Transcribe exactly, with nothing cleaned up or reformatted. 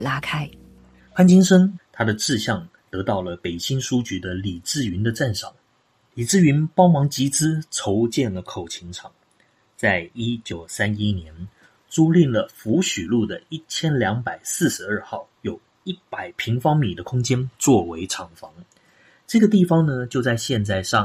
拉开。 潘金生他的志向得到了北京书局的李志云的赞赏，李志云帮忙集资筹建了口琴厂，在一九三一年租赁了福许路的一千两百四十二号，有一百平方米的空间作为厂房。这个地方呢，就在现在上